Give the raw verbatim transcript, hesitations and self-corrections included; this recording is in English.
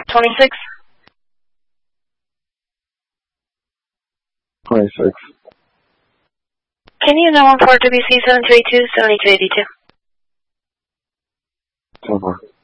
twenty-six. twenty-six. Can you know one for W C seven two eight two, seven eight two eight two? Over.